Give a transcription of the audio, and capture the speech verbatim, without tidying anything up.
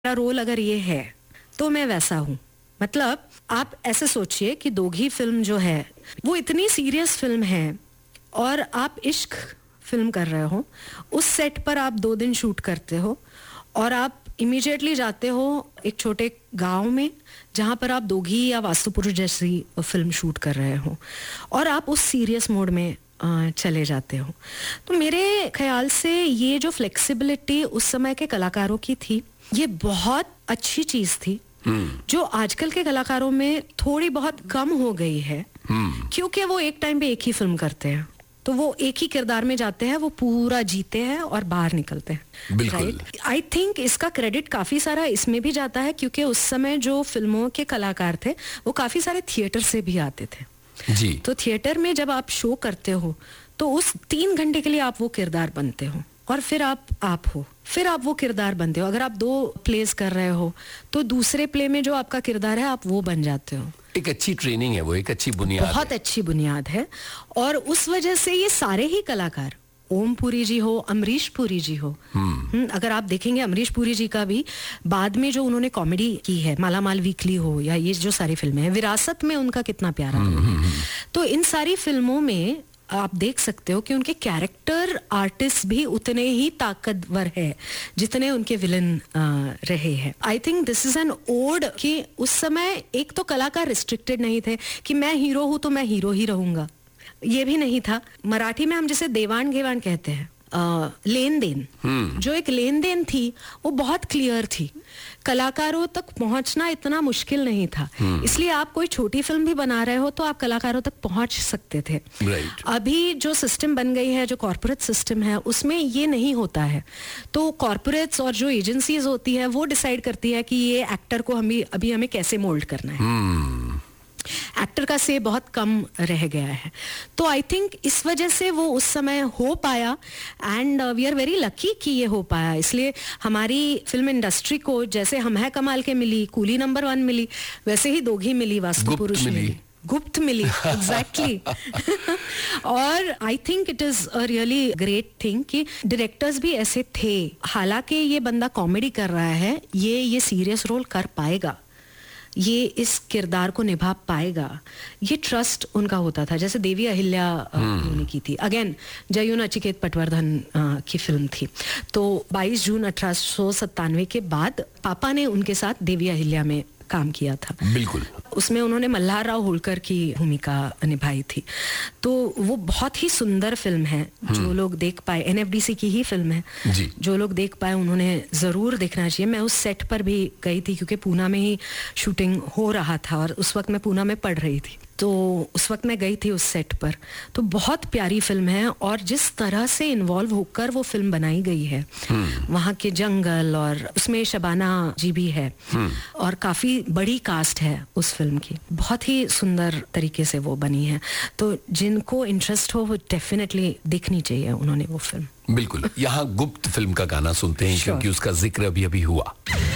मेरा रोल अगर ये है तो मैं वैसा हूँ। मतलब आप ऐसे सोचिए कि दोघी फिल्म जो है वो इतनी सीरियस फिल्म है और आप इश्क फिल्म कर रहे हो, उस सेट पर आप दो दिन शूट करते हो और आप इमीडिएटली जाते हो एक छोटे गांव में जहां पर आप दोघी या वास्तुपुरुष जैसी फिल्म शूट कर रहे हो और आप उस सीरियस मोड में चले जाते हो। तो मेरे ख्याल से ये जो फ्लेक्सिबिलिटी उस समय के कलाकारों की थी, ये बहुत अच्छी चीज थी जो आजकल के कलाकारों में थोड़ी बहुत कम हो गई है, क्योंकि वो एक टाइम पे एक ही फिल्म करते हैं, तो वो एक ही किरदार में जाते हैं, वो पूरा जीते हैं और बाहर निकलते हैं। बिल्कुल। आई थिंक इसका क्रेडिट काफी सारा इसमें भी जाता है क्योंकि उस समय जो फिल्मों के कलाकार थे वो काफी सारे थिएटर से भी आते थे जी। तो थिएटर में जब आप शो करते हो तो उस तीन घंटे के लिए आप वो किरदार बनते हो और फिर आप आप हो फिर आप वो किरदार बनते हो। अगर आप दो प्लेस कर रहे हो तो दूसरे प्ले में जो आपका किरदार है आप वो बन जाते हो। एक अच्छी ट्रेनिंग है वो, एक अच्छी बुनियाद बहुत है। अच्छी बुनियाद है और उस वजह से ये सारे ही कलाकार, ओम पुरी जी हो, अमरीश पुरी जी हो, हम्म अगर आप देखेंगे अमरीश पुरी जी का भी बाद में जो उन्होंने कॉमेडी की है, माला माल वीकली हो या ये जो सारी फिल्में हैं, विरासत में उनका कितना प्यारा रोल है। तो इन सारी फिल्मों में आप देख सकते हो कि उनके कैरेक्टर आर्टिस्ट भी उतने ही ताकतवर है जितने उनके विलन रहे हैं। I think this is an odd कि उस समय एक तो कलाकार रिस्ट्रिक्टेड नहीं थे कि मैं हीरो हूं तो मैं हीरो ही रहूंगा, ये भी नहीं था। मराठी में हम जिसे देवान घेवान कहते हैं, लेन देन, जो एक लेन देन थी वो बहुत क्लियर थी, कलाकारों तक पहुंचना इतना मुश्किल नहीं था, इसलिए आप कोई छोटी फिल्म भी बना रहे हो तो आप कलाकारों तक पहुंच सकते थे। right. अभी जो सिस्टम बन गई है, जो कॉर्पोरेट सिस्टम है, उसमें ये नहीं होता है। तो कॉर्पोरेट्स और जो एजेंसीज होती है वो डिसाइड करती है कि ये एक्टर को हमें अभी हमें कैसे मोल्ड करना है। hmm. एक्टर का से बहुत कम रह गया है, तो आई थिंक इस वजह से वो उस समय हो पाया and we are very lucky कि ये हो पाया। इसलिए हमारी फिल्म इंडस्ट्री को जैसे हम है कमाल के मिली, कूली नंबर वन मिली, वैसे ही दोघी मिली, वास्तुपुरुष मिली, मिली गुप्त मिली, एग्जैक्टली exactly. और I think it is a really great thing कि डायरेक्टर्स भी ऐसे थे, हालांकि ये बंदा कॉमेडी कर रहा है, ये ये सीरियस रोल कर पाएगा, ये इस किरदार को निभा पाएगा, ये ट्रस्ट उनका होता था। जैसे देवी अहिल्या उन्होंने की थी, अगेन जयून अचिकेत पटवर्धन की फिल्म थी, तो बाईस जून अठारह सौ सत्तानवे के बाद पापा ने उनके साथ देवी अहिल्या में काम किया था। बिल्कुल। उसमें उन्होंने मल्हार राव होलकर की भूमिका निभाई थी, तो वो बहुत ही सुंदर फिल्म है, जो लोग देख पाए, एनएफडीसी की ही फिल्म है जी। जो लोग देख पाए उन्होंने जरूर देखना चाहिए। मैं उस सेट पर भी गई थी क्योंकि पूना में ही शूटिंग हो रहा था और उस वक्त मैं पूना में पढ़ रही थी, तो उस वक्त मैं गई थी उस सेट पर। तो बहुत प्यारी फिल्म है और जिस तरह से इन्वॉल्व होकर वो फिल्म बनाई गई है, वहाँ के जंगल, और उसमें शबाना जी भी है और काफी बड़ी कास्ट है उस फिल्म की, बहुत ही सुंदर तरीके से वो बनी है। तो जिनको इंटरेस्ट हो वो डेफिनेटली देखनी चाहिए उन्होंने वो फिल्म। बिल्कुल। यहाँ गुप्त फिल्म का गाना सुनते हैं क्योंकि उसका जिक्र अभी अभी हुआ।